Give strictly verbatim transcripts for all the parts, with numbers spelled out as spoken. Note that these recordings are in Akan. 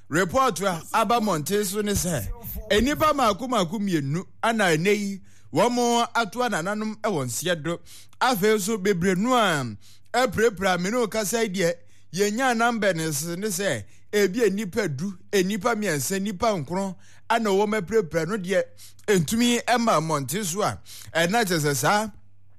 report wa aba Monteso ne se enipa maku maku mienu ana nei womo ato anananum e wonse do afa so bebrenu a eprepra me no kasa die yenya number ne se ebi enipa du enipa miense enipa nkron ana wo meprepra no de entumi ema Monteso a ena chesesa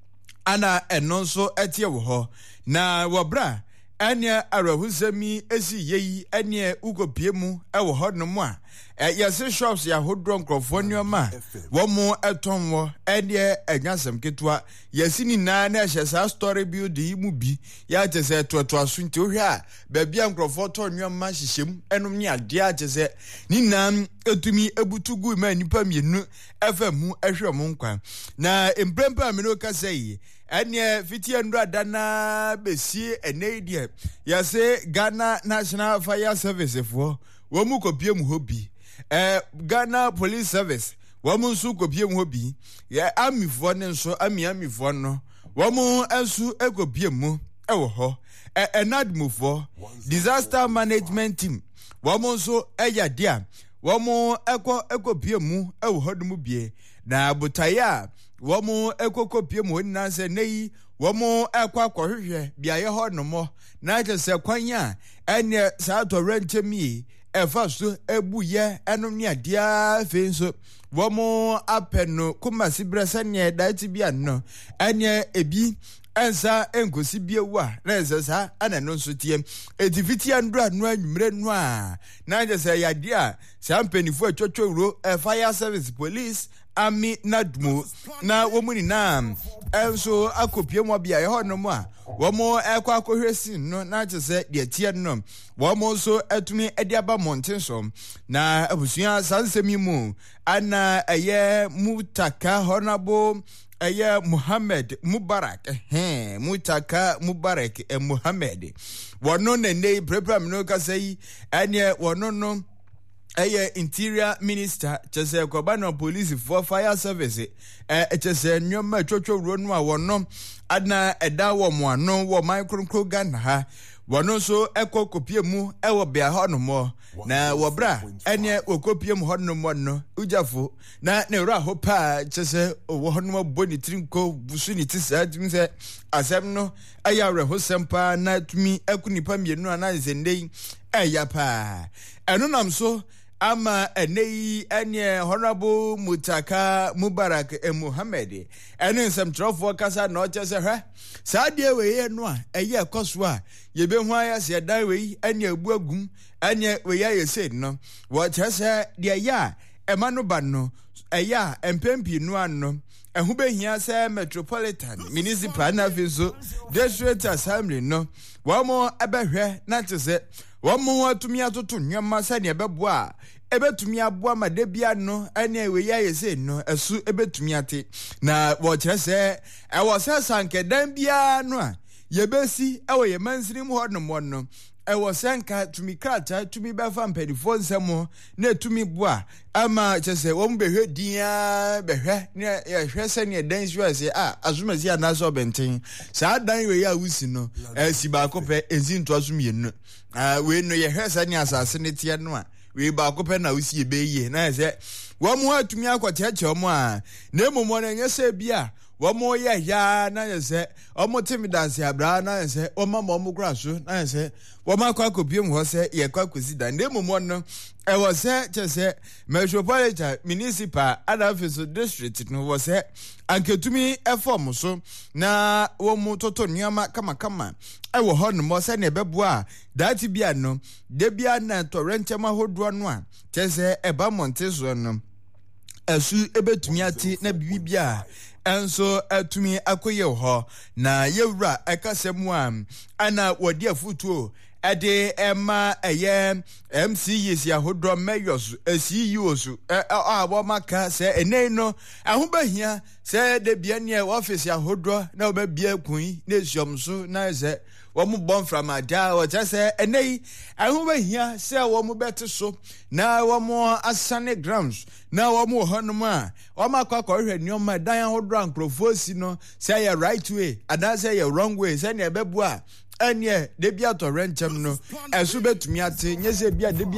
ana eno nso etie wo ho na wobra anya arahusami esi yeyi anya ukopiemu ewo hodnom a yesi shops ya hodro nkrofo nyoma wo mo eton wo anya anyasem ketwa yesi ni na na ehesa story building mu bi ya tese toto asunti ohwe a ba bia nkrofo to nyoma hyehyem enum ni ade a tese ni nan etumi ebutugu ma nipa mienu efamu ehwe mo nkwa na emprempa me no ka sei anya fitia ndra dana besi enedie yase Ghana National Fire Service for wo mu kopie mu hobi eh Ghana Police Service wo mu nsu kopie mu hobi ya amifo ne nso ami amifo no wo mu ensu ekopie mu ewo ho eh enadmufo disaster management team wo mu nso eya dia wo mu eko ekopie mu ewo hodum bie na butaya wo mu ekokopie mu na se nei wo mu ekwa kwohwehwe bia ye ho no na je kwanya ene sa to rentemi efa so ebuye enom ne adia fe so wo mu apeno kumasi bresa ne daiti bia no ene ebi ensa enkosi biewa na ensesa ana no so tie edivitia ndra no anwumre no a na je se yade a sampenifo atwotworo fire service police ami nadmu na womuni na enso akopie mo bia ye hono mo a womo ekwa akohwesi no na chese de tie no womo so atumi ede aba Monteso na abusua sansemi mu ana eye Mutaka Honorable eye Muhammad Mubarak eh Mutaka Mubarak e Muhammad wono ne nei prepare no ka sei ene wono no eye Interior Minister chese kwabano police for fire service eh chese nyoma twotwo ro no a wono adna eda wo mo ano wo micro Ghana ha wono so ekokopie mu ewo bia ho no mo na wobra ene okopie mu ho no mo no ujafo na ne ro aho pa chese wo ho no boni trinko busu ni tisa tmise asem no aya re ho sempa na tumi ekunipa mienu ana zendei eya pa eno nam so ama enei ene Honorable Mutaka Mubarak e Muhammad ene nsem trofo kasa na ochese hwe saade we no a eye koso a yebe hu aya se dan we ene abu agum ene we ya yese no wo chese de ya ema no ba no eya empempi no anno ehu behia se metropolitan municipal na fiso district assembly no wo mo ebehwe na chese womo atumi atoto nwama sane ebeboa ebetumi aboa madebia no ene we ya yese no esu ebetumi ate na wo kyerese e wo sesanke dan bia no a yebesi e wo yemansirim ho no mo no e wo senka tumi krata tumi befa mpedifo nsemo na tumi boa ama kyerese wo mbehwe dia behwe ne yehwe sane dan hwese a azumasi anaso obenten sa dan we ya wusi no e si ba kope ezinto azumyenu ah we no yehwe sane asase ne tie no a we ba kope na wusi ebeye na se wo mo atumi akwacheche omo a na emomo na nyese bia wo mo ye ya na yese omo timi dance abra na yese o ma mo mo kraso na yese wo ma kwa kopiem ho se ye kwa kosi da na emomo no e wo se chese metropolitan municipal adafiso district no wo se anketumi e form so na wo mo toto nyama kama kama e wo ho no mo se na beboa dati bia no de bia na torrentema hodo no a chese e ba Monteso no esu ebetumi ati na bibia enso atumi akoye ho na yewura ekasemu am ana wodi afutuo ade ema eye M C S ya hodro mayors C E Os a wo maka se ene no ahobahia se de bia ne office ya hodro na obabia kun na esiomso na se wo mu bon from ada wo se ene ahobahia se wo mu bete so na wo mu asane grams na wo mu honum a wo makwa kwahwe nioma dan hodro ankrofo si no say ya right way ada say ya wrong way say na ebebu a anye de bia to renchem no esu betumi ate nyese bia de